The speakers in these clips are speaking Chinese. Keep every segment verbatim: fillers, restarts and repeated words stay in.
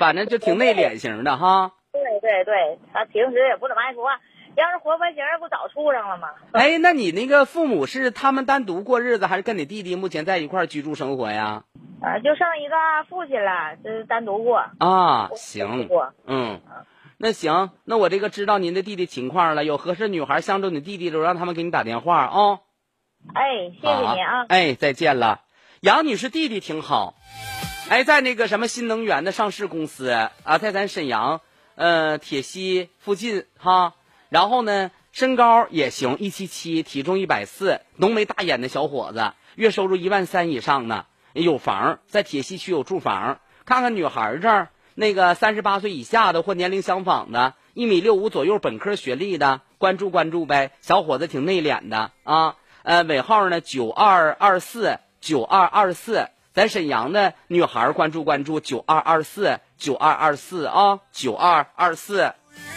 反正就挺内敛型的哈。 对对对，他平时也不怎么爱说话，要是活泼型不早处上了吗？ 哎，那你那个父母是他们单独过日子，还是跟你弟弟目前在一块儿居住生活呀？ 啊，就剩一个父亲了，这是单独过。 啊，行，嗯。那行，那我这个知道您的弟弟情况了，有合适女孩相中你弟弟的，让他们给你打电话啊、哦。 哎，谢谢您啊。 哎，再见了。杨女士弟弟挺好，哎，在那个什么新能源的上市公司啊，在咱沈阳呃铁西附近哈。然后呢，身高也行，一七七，体重一百四，浓眉大眼的小伙子，月收入一万三以上呢，有房，在铁西区有住房。看看女孩这儿。那个三十八岁以下的或年龄相仿的，一米六五左右，本科学历的，关注关注呗。小伙子挺内敛的啊，呃，尾号呢九二二四九二二四，咱沈阳的女孩关注关注九二二四九二二四啊，九二二四。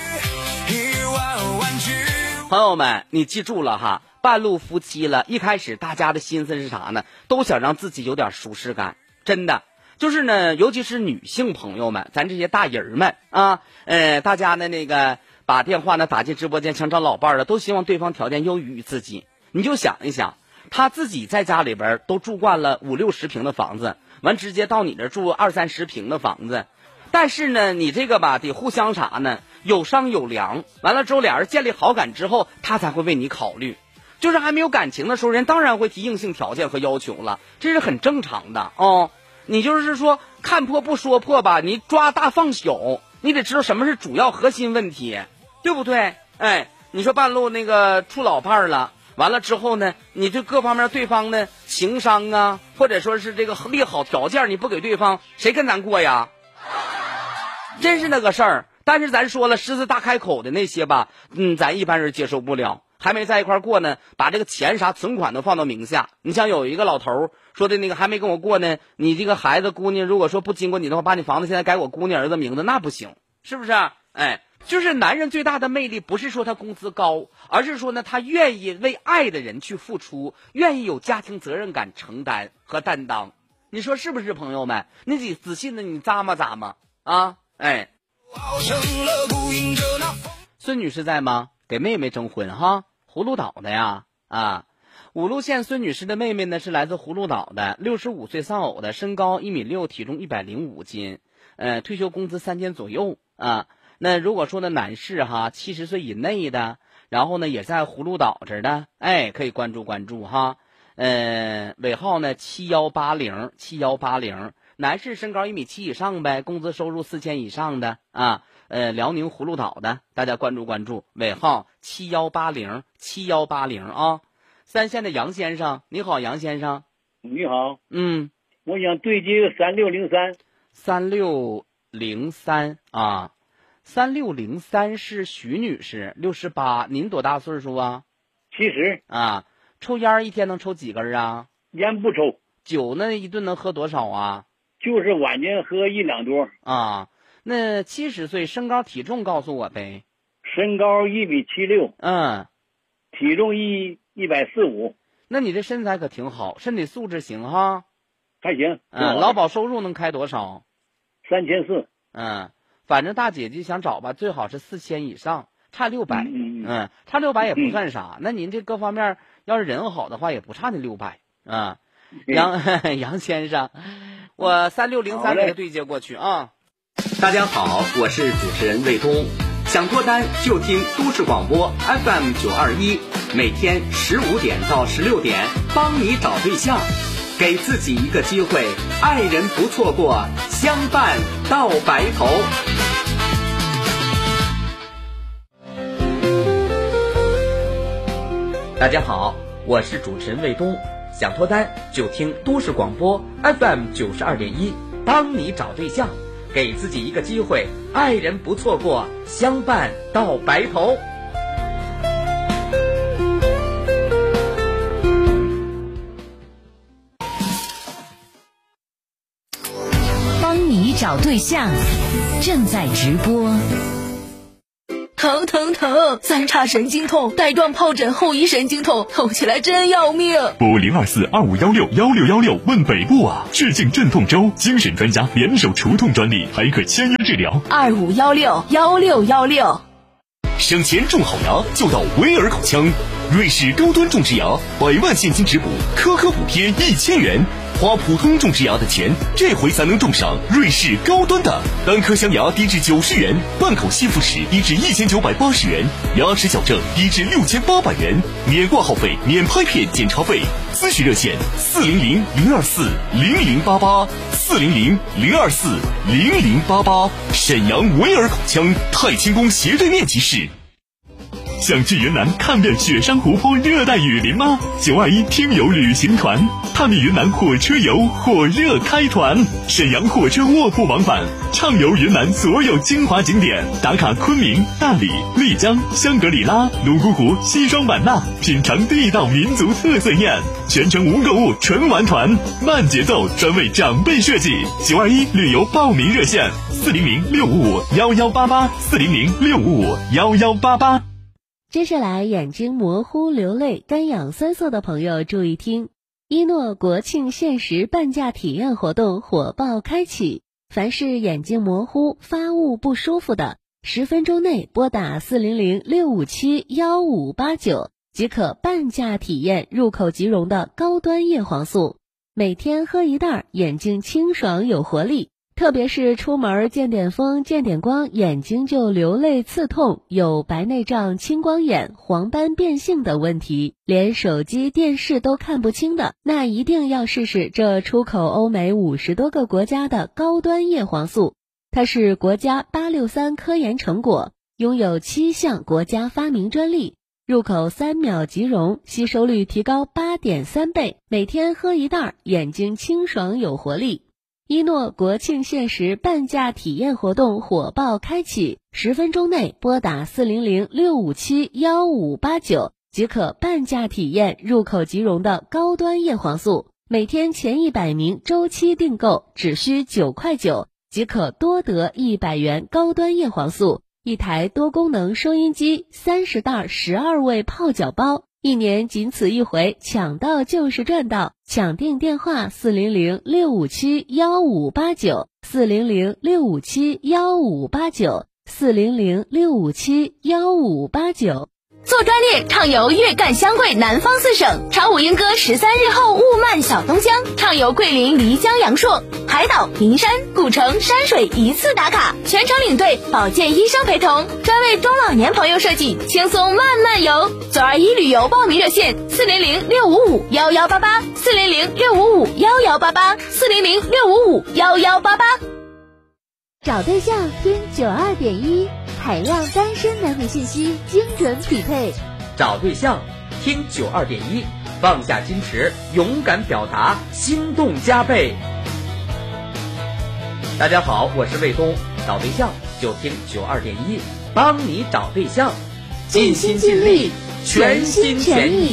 朋友们，你记住了哈，半路夫妻了，一开始大家的心思是啥呢？都想让自己有点舒适感，真的。就是呢，尤其是女性朋友们，咱这些大人们啊，呃，大家呢那个把电话呢打进直播间想找老伴儿的，都希望对方条件优于自己。你就想一想，他自己在家里边都住惯了五六十平的房子，完直接到你这住二三十平的房子，但是呢，你这个吧得互相啥呢？有商有量，完了之后俩人建立好感之后，他才会为你考虑。就是还没有感情的时候，人当然会提硬性条件和要求了，这是很正常的哦。你就是说看破不说破吧，你抓大放小，你得知道什么是主要核心问题，对不对？哎，你说半路那个处老伴儿了，完了之后呢，你这各方面对方呢情商啊，或者说是这个立好条件，你不给对方，谁跟咱过呀？真是那个事儿。但是咱说了，狮子大开口的那些吧，嗯，咱一般人接受不了。还没在一块过呢，把这个钱啥存款都放到名下。你像有一个老头说的那个还没跟我过呢，你这个孩子姑娘如果说不经过你的话，把你房子现在改我姑娘儿子名字，那不行，是不是？哎，就是男人最大的魅力不是说他工资高，而是说呢他愿意为爱的人去付出，愿意有家庭责任感承担和担当。你说是不是，朋友们？你得仔细的你咂摸咂摸啊！哎，孙女士在吗？给妹妹征婚哈，葫芦岛的呀啊，五路县孙女士的妹妹呢是来自葫芦岛的，六十五岁丧偶的，身高一米六，体重一百零五斤，呃，退休工资三千左右啊。那如果说的男士哈，七十岁以内的，然后呢也在葫芦岛这的，哎，可以关注关注哈。呃，尾号呢七幺八零七幺八零，男士身高一米七以上呗，工资收入四千以上的啊。呃，辽宁葫芦岛的，大家关注关注，尾号七幺八零七幺八零啊。三线的杨先生，你好，杨先生。 你好， 嗯， 我想对接三六零三。 三六零三啊，三六零三是徐女士，六十八，您多大岁数啊？ 七十。 啊，抽烟一天能抽几根啊？ 烟不抽。 酒呢，一顿能喝多少啊？ 就是晚间喝一两多。 啊。那七十岁，身高体重告诉我呗。 身高一米七六， 嗯， 体重一一百四五。 那你这身材可挺好，身体素质行哈。 还行。 嗯，劳保收入能开多少？ 三千四。 嗯，反正大姐姐想找吧，最好是四千以上，差六百。 嗯嗯，差六百也不算啥。嗯、那您这各方面要是人好的话，也不差那六百啊。杨杨先生，我三六零三给他对接过去啊。 大家好，我是主持人卫东，想脱单就听都市广播 F M 九二一，每天十五点到十六点，帮你找对象，给自己一个机会，爱人不错过，相伴到白头。大家好，我是主持人卫东，想脱单就听都市广播 F M 九十二点一，帮你找对象。给自己一个机会，爱人不错过，相伴到白头。 帮你找对象，正在直播。 疼疼疼，三叉神经痛，带状疱疹后遗神经痛，痛起来真要命。 拨零二四二五幺六幺六幺六问北部啊！致敬镇痛周，精神专家联手除痛专利，还可签约治疗。 二五幺六幺六幺六。 省钱种好牙就到威尔口腔，瑞士高端种植牙，百万现金直补，颗颗补贴一千元。花普通种植牙的钱，这回才能种上瑞士高端的。单颗镶牙低至九十元，半口吸附齿低至一千九百八十元，牙齿矫正低至六千八百元，免挂号费，免拍片检查费。咨询热线：四零零零二四零零八八，四零零零二四零零八八。沈阳维尔口腔太清宫斜对面集市。想去云南看遍雪山湖泊、热带雨林吗？九二一听友旅行团探秘云南火车游火热开团，沈阳火车卧铺往返，畅游云南所有精华景点，打卡昆明、大理、丽江、香格里拉、泸沽湖、西双版纳，品尝地道民族特色宴，全程无购物纯玩团，慢节奏，专为长辈设计。九二一旅游报名热线：四零零六五五幺幺八八，四零零六五五幺幺八八。 接下来，眼睛模糊、流泪、干痒酸涩的朋友注意听，一诺国庆限时半价体验活动火爆开启，凡是眼睛模糊、发雾不舒服的，十分钟内拨打四零零六五七幺五八九即可半价体验入口即溶的高端叶黄素，每天喝一袋，眼睛清爽有活力。特别是出门见点风见点光，眼睛就流泪刺痛，有白内障、青光眼、黄斑变性等问题，连手机电视都看不清的，那一定要试试这出口欧美五十多个国家的高端叶黄素。它是国家八六三科研成果，拥有七项国家发明专利，入口三秒即溶，吸收率提高 八点三倍，每天喝一袋，眼睛清爽有活力。一诺国庆限时半价体验活动火爆开启，十分钟内拨打四零零六五七幺五八九即可半价体验入口即溶的高端叶黄素，每天前一百名周期订购只需九块九即可多得一百元高端叶黄素，一台多功能收音机，三十袋十二味泡脚包，一年仅此一回，抢到就是赚到！抢订电话：四零零六五七幺五八九，四零零六五七幺五八九，四零零六五七幺五八九。 做专列畅游粤赣湘桂南方四省，长五莺歌十三日后雾漫小东江，畅游桂林漓江阳朔，海岛、名山、古城、山水一次打卡，全程领队、保健医生陪同，专为中老年朋友设计，轻松慢慢游。九二一旅游报名热线：四零零六五五幺幺八八，四零零六五五幺幺八八，四零零六五五幺幺八八。 找对象听九二点一，海量单身男女信息，精准匹配。 找对象听九二点一，放下矜持，勇敢表达，心动加倍。大家好，我是卫东，找对象就听九二点一，帮你找对象，尽心尽力，全心全意。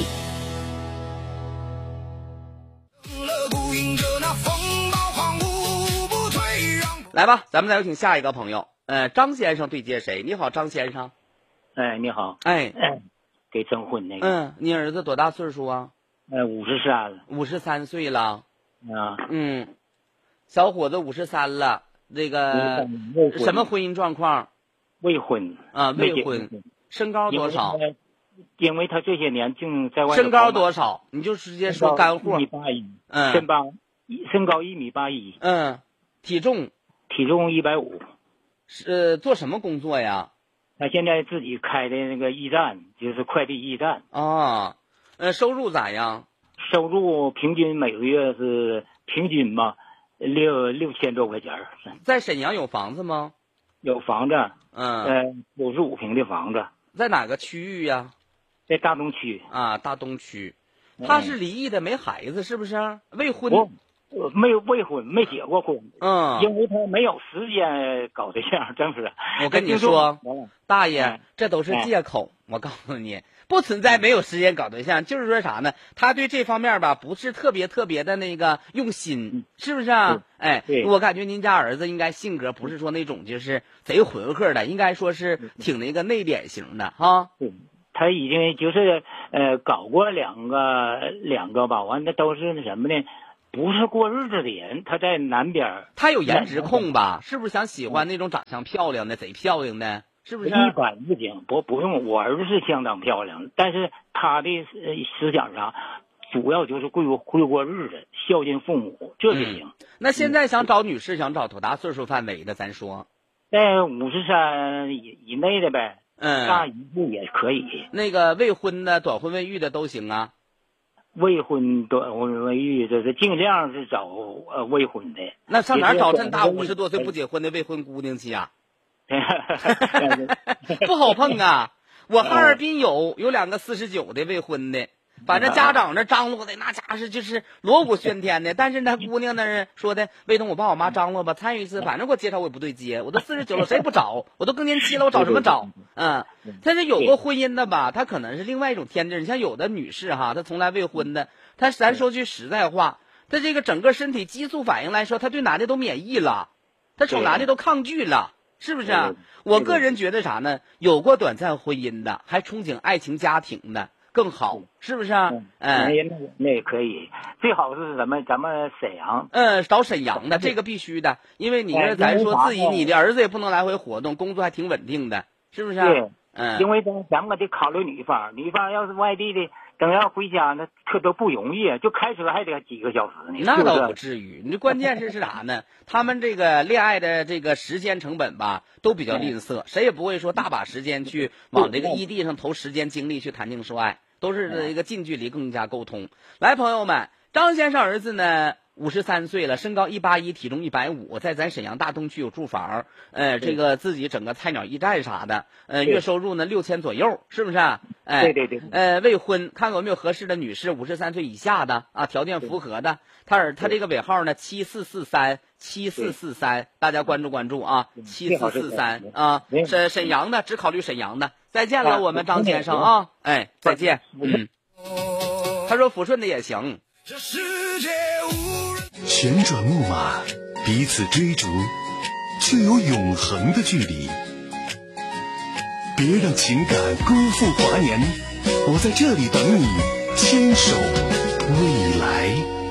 来吧，咱们再有请下一个朋友，呃，张先生对接谁？你好，张先生。 哎，你好。 哎， 哎给征婚那个。 嗯，你儿子多大岁数啊？ 哎，五十三。 五十三岁了。 啊。 嗯，小伙子五十三了，这个什么婚姻状况？ 未婚。 啊，未婚。身高多少？ 因为他这些年净在外。 身高多少？你就直接说干货。 一米八一。 嗯。 身高身高一米八一。 嗯。体重？ 体重一百五。 是做什么工作呀？ 他现在自己开的那个驿站，就是快递驿站。 啊，呃，收入咋样？ 收入平均每个月是平均吧，六六千多块钱。 在沈阳有房子吗？ 有房子。 嗯。 呃，九十五平的房子。 在哪个区域呀？ 在大东区。 啊，大东区。他是离异的，没孩子，是不是？未婚。 我没有未婚，没结过婚。 嗯， 因为他没有时间搞对象，真是。 我跟你说，大爷， 哎、 这都是借口。哎、我告诉你， 不存在没有时间搞对象，就是说啥呢？他对这方面吧不是特别特别的那个用心，是不是啊？哎，我感觉您家儿子应该性格不是说那种就是贼浑厚的，应该说是挺那个内敛型的哈。 对，他已经就是呃搞过两个两个吧，完了都是那什么呢？不是过日子的人，他在南边。 他有颜值控吧？是不是想喜欢那种长相漂亮的、贼漂亮的？是不是？ 一般不行，不不用。我儿子是相当漂亮，但是他的思想上主要就是会会过日子，孝敬父母，这就行。 嗯、那现在想找女士，想找多大岁数范围的？咱说， 在五十三以以内的呗， 嗯， 大一步也可以。 那个未婚的、短婚未育的都行啊。 未婚短婚未育，这是尽量是找呃未婚的。 那上哪找这么大五十多岁不结婚的未婚姑娘去啊？不好碰啊！我哈尔滨有有两个四十九的未婚的，反正家长那张罗的那家伙是就是锣鼓喧天的。但是那姑娘那是说的，卫东我爸我妈张罗吧，参与一次，反正给我介绍我也不对接，我都四十九了，谁不找？我都更年期了，我找什么找？嗯，但是有过婚姻的吧，她可能是另外一种天真。你像有的女士哈，她从来未婚的，她咱说句实在话，她这个整个身体激素反应来说，她对男的都免疫了，她瞅男的都抗拒了。是不是啊？我个人觉得啥呢？有过短暂婚姻的，还憧憬爱情家庭的更好，是不是啊？ 嗯，那那也可以，最好是咱们咱们沈阳， 嗯，找沈阳的，这个必须的，因为你这咱说自己，你的儿子也不能来回活动，工作还挺稳定的，是不是啊？ 对， 嗯， 因为咱咱们得考虑女方，女方要是外地的。等要回家呢，可都不容易，就开车还得几个小时呢。 那倒不至于，你关键是是啥呢？他们这个恋爱的这个时间成本吧，都比较吝啬，谁也不会说大把时间去往这个异地上投时间精力去谈情说爱，都是这个近距离更加沟通。来，朋友们，张先生儿子呢？五十三岁了，身高一八一，体重一百五，在咱沈阳大东区有住房，呃，这个自己整个菜鸟驿站啥的，呃，月收入呢六千左右，是不是？哎， 对对对。 呃，未婚，看看有没有合适的女士，五十三岁以下的啊，条件符合的。他儿他这个尾号呢七四四三七四四三，大家关注关注啊，七四四三啊，沈沈阳的，只考虑沈阳的。再见了，我们张先生啊，哎，再见。嗯，他说抚顺的也行。这世界旋转木马，彼此追逐，却有永恒的距离。别让情感辜负华年，我在这里等你，牵手未来。